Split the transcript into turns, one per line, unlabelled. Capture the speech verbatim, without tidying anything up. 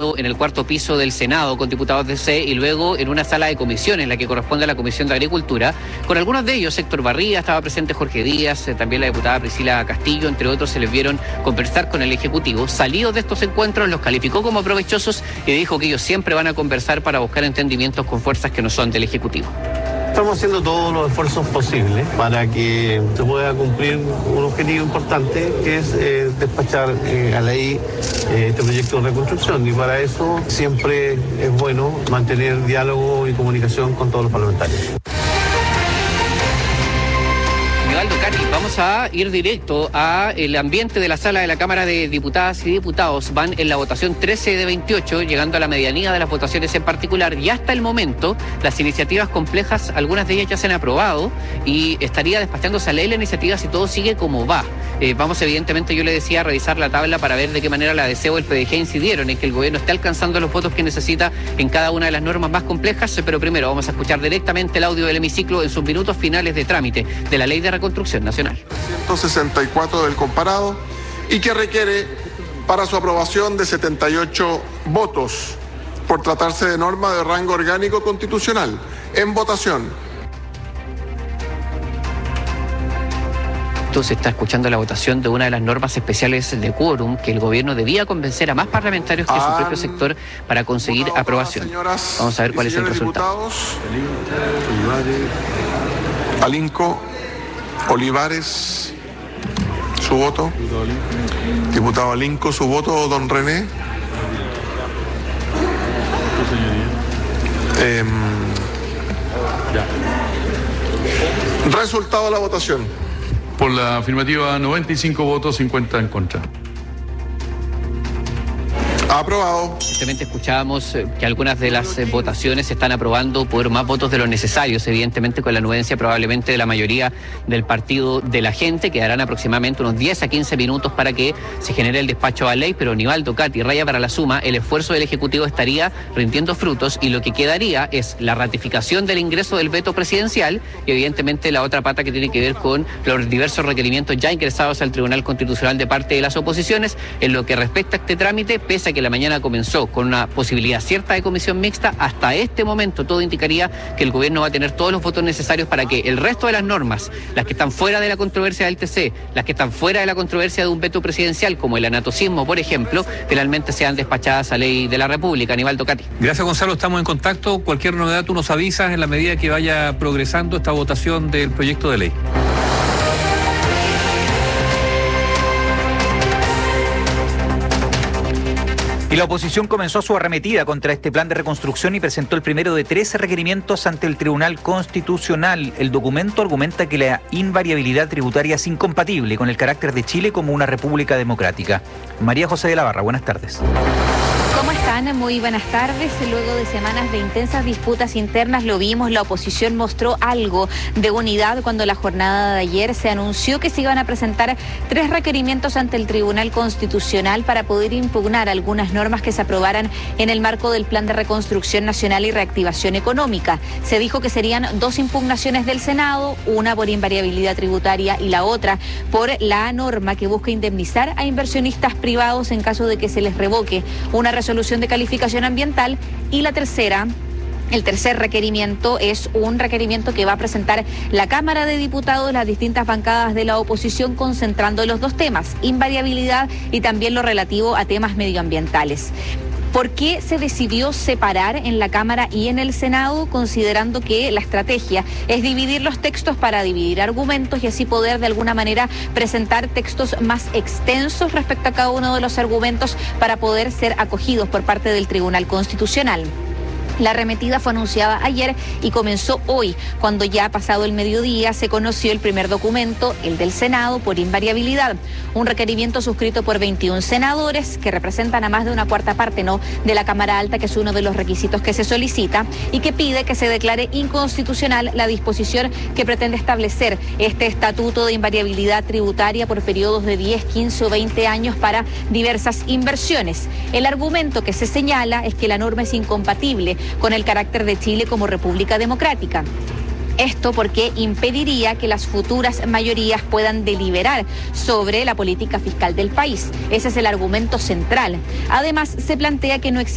primero en el cuarto piso del Senado con diputados de C y luego en una sala de comisiones, la que corresponde a la Comisión de Agricultura. Con algunos de ellos, Héctor Barría, estaba presente Jorge Díaz, eh, también la diputada Priscila Castillo, entre otros, se les vieron conversar con el Ejecutivo. Salidos de estos encuentros, los calificó como provechosos y dijo que ellos siempre van a conversar para buscar entendimientos con fuerzas que no son del Ejecutivo.
Estamos haciendo todos los esfuerzos posibles para que se pueda cumplir un objetivo importante, que es eh, despachar eh, a la ley eh, este proyecto de reconstrucción, y para eso siempre es bueno mantener diálogo y comunicación con todos los parlamentarios.
Nivaldo Cati, vamos a ir directo al ambiente de la sala de la Cámara de Diputadas y Diputados. Van en la votación trece de veintiocho, llegando a la medianía de las votaciones en particular, y hasta el momento las iniciativas complejas, algunas de ellas ya se han aprobado y estaría despachándose a ley la iniciativa si todo sigue como va. Eh, vamos evidentemente, yo le decía, a revisar la tabla para ver de qué manera la D C o el P D G incidieron en que el gobierno esté alcanzando los votos que necesita en cada una de las normas más complejas, pero primero vamos a escuchar directamente el audio del hemiciclo en sus minutos finales de trámite de la Ley de Reconstrucción Nacional.
ciento sesenta y cuatro del comparado y que requiere para su aprobación de setenta y ocho votos por tratarse de norma de rango orgánico constitucional. En votación.
Se está escuchando la votación de una de las normas especiales de quórum que el gobierno debía convencer a más parlamentarios que su propio sector para conseguir aprobación. Vamos a ver cuál es el resultado.
Alinco, Olivares, su voto. Diputado Alinco, su voto. Don René. Eh, resultado de la votación.
Por la afirmativa, noventa y cinco votos, cincuenta en contra.
Aprobado.
Evidentemente escuchábamos que algunas de las votaciones se están aprobando por más votos de los necesarios, evidentemente con la anuencia probablemente de la mayoría del partido de la gente. Quedarán aproximadamente unos diez a quince minutos para que se genere el despacho a ley, pero Nivaldo, Cati, raya para la suma, el esfuerzo del Ejecutivo estaría rindiendo frutos y lo que quedaría es la ratificación del ingreso del veto presidencial y evidentemente la otra pata que tiene que ver con los diversos requerimientos ya ingresados al Tribunal Constitucional de parte de las oposiciones. En lo que respecta a este trámite, pese a que la mañana comenzó con una posibilidad cierta de comisión mixta, hasta este momento todo indicaría que el gobierno va a tener todos los votos necesarios para que el resto de las normas, las que están fuera de la controversia del T C, las que están fuera de la controversia de un veto presidencial, como el anatocismo, por ejemplo, finalmente sean despachadas a ley de la República. Nivaldo, Cati.
Gracias, Gonzalo, estamos en contacto. Cualquier novedad tú nos avisas en la medida que vaya progresando esta votación del proyecto de ley.
Y la oposición comenzó su arremetida contra este plan de reconstrucción y presentó el primero de trece requerimientos ante el Tribunal Constitucional. El documento argumenta que la invariabilidad tributaria es incompatible con el carácter de Chile como una república democrática. María José de la Barra, buenas tardes.
¿Cómo están? Muy buenas tardes. Luego de semanas de intensas disputas internas, lo vimos, la oposición mostró algo de unidad cuando la jornada de ayer se anunció que se iban a presentar tres requerimientos ante el Tribunal Constitucional para poder impugnar algunas normas que se aprobaran en el marco del Plan de Reconstrucción Nacional y Reactivación Económica. Se dijo que serían dos impugnaciones del Senado, una por invariabilidad tributaria y la otra por la norma que busca indemnizar a inversionistas privados en caso de que se les revoque una resolución de calificación ambiental, y la tercera, el tercer requerimiento es un requerimiento que va a presentar la Cámara de Diputados, las distintas bancadas de la oposición, concentrando los dos temas, invariabilidad y también lo relativo a temas medioambientales. ¿Por qué se decidió separar en la Cámara y en el Senado, considerando que la estrategia es dividir los textos para dividir argumentos y así poder de alguna manera presentar textos más extensos respecto a cada uno de los argumentos para poder ser acogidos por parte del Tribunal Constitucional? La arremetida fue anunciada ayer y comenzó hoy, cuando ya ha pasado el mediodía se conoció el primer documento, el del Senado, por invariabilidad. Un requerimiento suscrito por veintiún senadores, que representan a más de una cuarta parte, ¿no?, de la Cámara Alta, que es uno de los requisitos que se solicita, y que pide que se declare inconstitucional la disposición que pretende establecer este estatuto de invariabilidad tributaria por periodos de diez, quince o veinte años para diversas inversiones. El argumento que se señala es que la norma es incompatible con el carácter de Chile como república democrática. Esto porque impediría que las futuras mayorías puedan deliberar sobre la política fiscal del país. Ese es el argumento central. Además, se plantea que no existe